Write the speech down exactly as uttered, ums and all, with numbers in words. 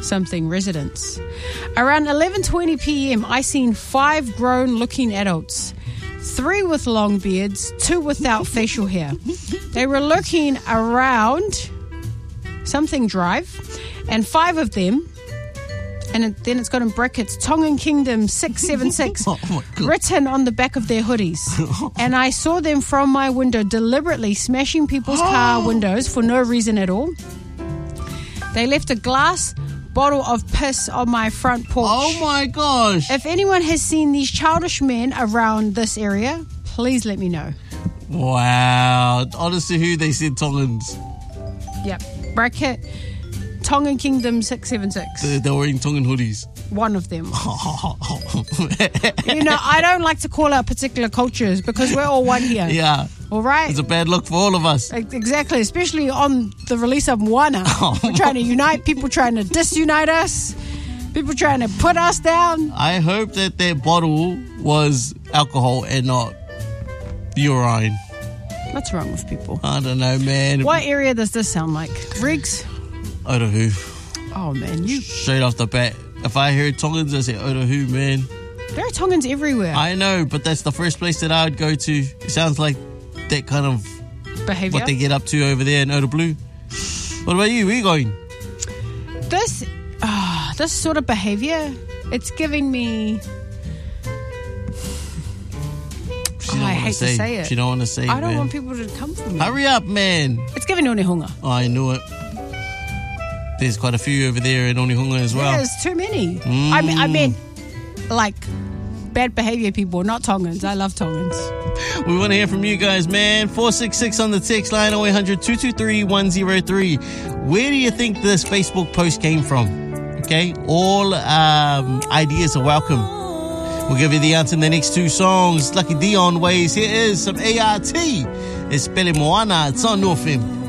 something residents. Around eleven twenty p.m., I seen five grown-looking adults. Three with long beards, two without facial hair. They were looking around something drive, and five of them, and it, then it's got in brackets, Tongan Kingdom six seven six, Oh my God. written on the back of their hoodies. And I saw them from my window deliberately smashing people's car windows for no reason at all. They left a glass bottle of piss on my front porch. Oh my gosh. If anyone has seen these childish men around this area, please let me know. Wow. Honestly, who they said Tongans? Yep. Bracket, Tongan Kingdom six seven six. They, they were wearing Tongan hoodies. One of them. You know, I don't like to call out particular cultures because we're all one here. Yeah. All right? It's a bad look for all of us. Ex- Exactly, especially on the release of Moana. We're trying to unite, people trying to disunite us, people trying to put us down. I hope that that bottle was alcohol and not urine. What's wrong with people? I don't know, man. What area does this sound like? Riggs? Otahu. Oh, man, you... Straight off the bat. If I heard Tongans, I say Otahu, man. There are Tongans everywhere. I know, but that's the first place that I would go to. It sounds like that kind of Behaviour. what they get up to over there in Otablue. What about you? Where are you going? This, ah, this sort of behaviour, it's giving me... She don't Oh, I wanna hate to say it. She don't want to say it, I don't man. want people to come for me. Hurry up, man. It's giving Onehunga. Oh, I knew it. There's quite a few over there in Onehunga as well. There's too many. Mm. I mean, I meant like bad behaviour people, not Tongans. I love Tongans. We want to hear from you guys, man. four six six on the text line, oh eight hundred, two two three, one oh three. Where do you think this Facebook post came from? Okay, all um, ideas are welcome. We'll give you the answer in the next two songs. Lucky Dion Ways. Here is some A R T. It's Pele Moana. It's on North F M.